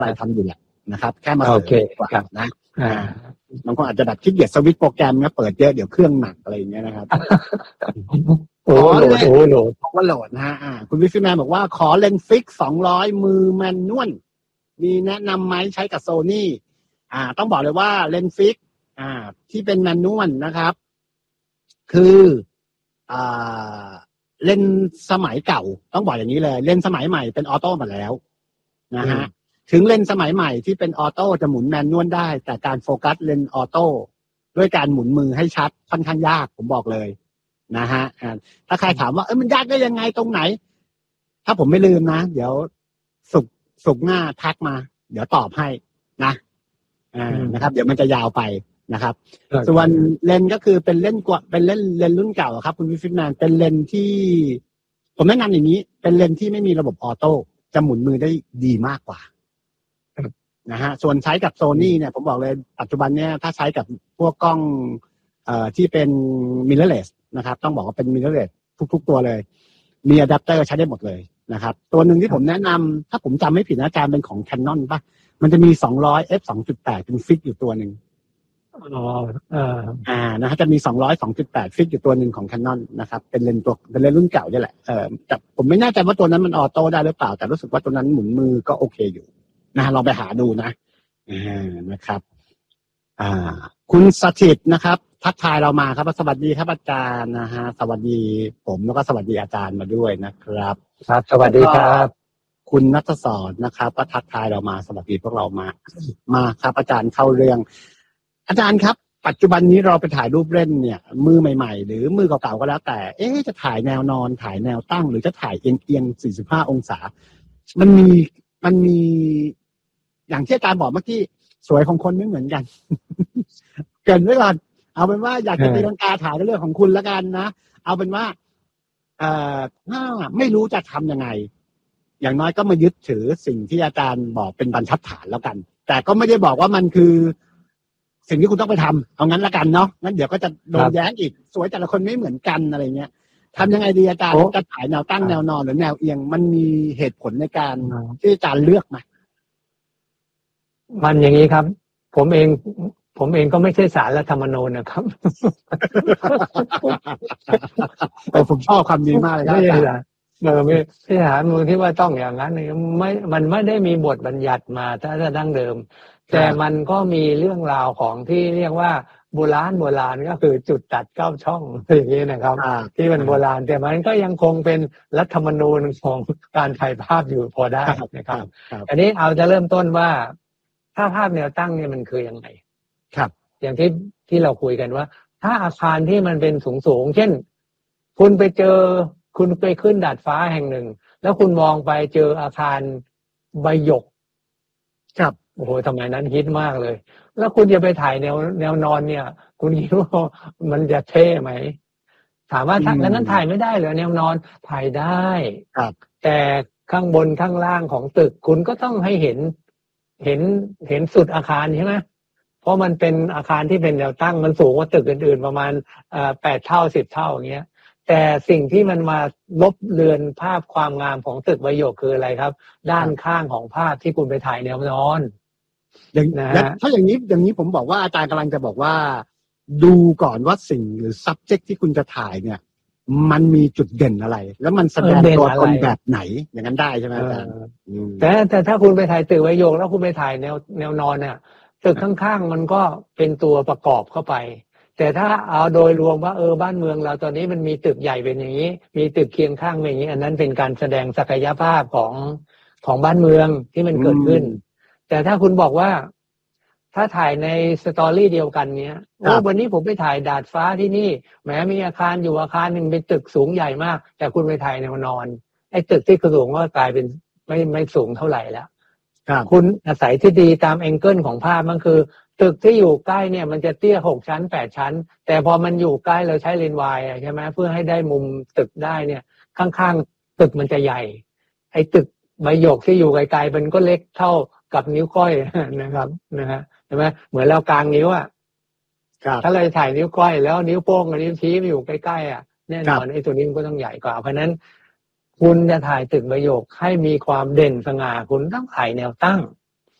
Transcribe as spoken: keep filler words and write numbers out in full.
อะไรทำอยู่แหละนะครับแค่มาเสริมดีกว่านะอ่าบางคนอาจจะแบบขี้เกียจสวิตช์โปรแกรมเนี่ยเปิดเยอะเดี๋ยวเครื่องหนักอะไรอย่างเงี้ยนะครับโอ้โหโอ้โหบอกว่าโหลดนะฮะอ่าคุณวิฟิแมนบอกว่าขอเลนส์ฟิกสองร้อยมือแมนนวลมีแนะนำไหมใช้กับโซนี่อ่าต้องบอกเลยว่าเลนส์ฟิกอ่าที่เป็นแมนนวลนะครับคืออ่าเลนส์สมัยเก่าต้องบอกอย่างนี้เลยเลนส์สมัยใหม่เป็นออโต้หมดแล้วนะฮะถึงเลนส์สมัยใหม่ที่เป็นออโต้จะหมุนแมนนวลได้แต่การโฟกัสเลนส์ออโต้ด้วยการหมุนมือให้ชัดค่อนข้างยากผมบอกเลยนะฮะถ้าใครถามว่าเออมันยากได้ยังไงตรงไหนถ้าผมไม่ลืมนะเดี๋ยวสุกสุกหน้าทักมาเดี๋ยวตอบให้นะอ่านะครับเดี๋ยวมันจะยาวไปนะครับส่วนเลนส์ก็คือเป็นเลนส์กว่าเป็นเลนส์เลนส์รุ่นเก่าครับคุณวิฟิตแมนเป็นเลนส์ที่ผมแนะนำอย่างนี้เป็นเลนส์ที่ไม่มีระบบออโต้จะหมุนมือได้ดีมากกว่านะฮะส่วนใช้กับโซนี่เนี่ยผมบอกเลยปัจจุบันเนี่ยถ้าใช้กับพวกกล้องเอ่อที่เป็นมิเรอร์เลสนะครับต้องบอกว่าเป็นมิเรอร์เลสทุกๆตัวเลยมีอะแดปเตอร์ใช้ได้หมดเลยนะครับตัวหนึ่งที่ผมแนะนำถ้าผมจำไม่ผิดนะอาจารย์เป็นของ Canon ป่ะมันจะมีสองร้อย เอฟ สองจุดแปด เป็นฟิกอยู่ตัวนึงอ๋อเอออ่านะฮะจะมีสองร้อย สองจุดแปด ฟิกอยู่ตัวนึงของ Canon นะครับเป็นเลนส์ตัวเป็นเลนส์รุ่นเก่านี่แหละเออแต่ผมไม่แน่ใจว่าตัวนั้นมันออโต้ได้หรือเปล่าแต่รู้สึกว่าตัวนั้นหมุนมือก็โอเคอยู่นะลองไปหาดูนะอ่านะครับอ่าคุณสถิตนะครับทักทายเรามาครับสวัสดีครับอาจารย์นะฮะสวัสดีผมแล้วก็สวัสดีอาจารย์มาด้วยนะครับครับสวัสดีครับคุณณัฐศรนะครับก็ทักทายเรามาสวัสดีพวกเรามามาครับอาจารย์เข้าเรื่องอาจารย์ครับปัจจุบันนี้เราไปถ่ายรูปเล่นเนี่ยมือใหม่ๆหรือมือเก่าๆก็แล้วแต่เอ๊ะจะถ่ายแนวนอนถ่ายแนวตั้งหรือจะถ่ายเอียงๆสี่สิบห้าองศามันมีมันมีอย่างที่อาจารย์บอกเมื่อกี้สวยของคนไม่เหมือนกัน เกินไว้ก่อนเอาเป็นว่าอยากจะตีลังกาถ่ายเรื่องของคุณแล้วกันนะเอาเป็นว่าเอ่อถ้าไม่รู้จะทำยังไงอย่างน้อยก็มายึดถือสิ่งที่อาจารย์บอกเป็นบรรทัดฐานแล้วกันแต่ก็ไม่ได้บอกว่ามันคือสิ่งที่คุณต้องไปทำเอางั้นละกันเนาะงั้นเดี๋ยวก็จะโดนแย้งอีกสวยแต่ละคนไม่เหมือนกันอะไรเงี้ยทำยังไงดีอาจารย์จะถ่ายแนวตั้งแนวนอนหรือแนวเอียงมันมีเหตุผลในการที่อาจารย์เลือกไหมมันอย่างนี้ครับผมเองผมเองก็ไม่ใช่ศาลรัฐธรรมนูญนะครับแต่ผมชอบคำนี้มากเลยครับอาจารย์เออไม่ใช่ศาลรัฐธรรมนูญที่ว่าต้องอย่างนั้นไม่มันไม่ได้มีบทบัญญัติมาถ้าจะดั้งเดิมแต่มันก็มีเรื่องราวของที่เรียกว่าโบราณโบราณก็คือจุดตัดเก้าช่องอย่างนี้นะครับที่มันโบราณแต่มันก็ยังคงเป็นรัฐธรรมนูญของการถ่ายภาพอยู่พอได้นะครับอันนี้เอาจะเริ่มต้นว่าถ้าภาพแนวตั้งเนี่ยมันคือยังไงครับอย่างที่ที่เราคุยกันว่าถ้าอาคารที่มันเป็นสูงสูงเช่นคุณไปเจอคุณไปขึ้นดาดฟ้าแห่งหนึ่งแล้วคุณมองไปเจออาคารใบหยกครับโอ้โหทำไมนั้นฮิตมากเลยแล้วคุณจะไปถ่ายแนวแนวนอนเนี่ยคุณคิดว่ามันจะเท่ไหมถามว่าแล้วนั้นถ่ายไม่ได้เหรอแนวนอนถ่ายได้ครับแต่ข้างบนข้างล่างของตึกคุณก็ต้องให้เห็นเห็นเห็นสุดอาคารใช่ไหมเพราะมันเป็นอาคารที่เป็นแนวตั้งมันสูงกว่าตึกอื่นๆประมาณแปดเท่าสิบเท่าอย่างเงี้ยแต่สิ่งที่มันมาลบเลือนภาพความงามของตึกใบหยกคืออะไรครับด้านข้างของภาพที่คุณไปถ่ายแนวนอนอย่างนะถ้าอย่างนี้อย่างนี้ผมบอกว่าอาจารย์กำลังจะบอกว่าดูก่อนว่าสิ่งหรือ subject ที่คุณจะถ่ายเนี่ยมันมีจุดเด่นอะไรแล้วมันแสดงตัวตนแบบไหนอย่างนั้นได้ใช่ไหมอาจารย์แต่แต่ถ้าคุณไปถ่ายตึกใบหยกแล้วคุณไปถ่ายแนวแนวนอนเนี่ยตึกข้างๆมันก็เป็นตัวประกอบเข้าไปแต่ถ้าเอาโดยรวมว่าเออบ้านเมืองเราตอนนี้มันมีตึกใหญ่เป็นอย่างนี้มีตึกเคียงข้างเป็นอย่างนี้อันนั้นเป็นการแสดงศักยภาพของของบ้านเมืองที่มันเกิดขึ้นแต่ถ้าคุณบอกว่าถ้าถ่ายในสตอรี่เดียวกันเนี้ยโอ้วันนี้ผมไปถ่ายดาดฟ้าที่นี่แม้มีอาคารอยู่อาคารหนึ่งเป็นตึกสูงใหญ่มากแต่คุณไปถ่ายแนวนอนไอ้ตึกที่สูงก็กลายเป็นไม่ไม่สูงเท่าไหร่แล้วคุณอาศัยที่ดีตามแองเกิลของภาพมันคือตึกที่อยู่ใกล้เนี่ยมันจะเตี้ยหกชั้นแปดชั้นแต่พอมันอยู่ใกล้เราใช้เลนส์วายใช่ไหมเพื่อให้ได้มุมตึกได้เนี่ยข้างๆตึกมันจะใหญ่ไอ้ตึกใบหยกที่อยู่ไกลๆมันก็เล็กเท่ากับนิ้วก้อยนะครับนะฮะใช่ไหมเหมือนเรากลางนิ้วอ่ะถ้าเราถ่ายนิ้วก้อยแล้วนิ้วโป้งกับนิ้วชี้อยู่ใกล้ๆอ่ะแน่นอนไอ้ตัวนี้มันก็ต้องใหญ่กว่าเพราะนั้นคุณจะถ่ายตึกใบหยกให้มีความเด่นสง่าคุณต้องถ่ายแนวตั้ง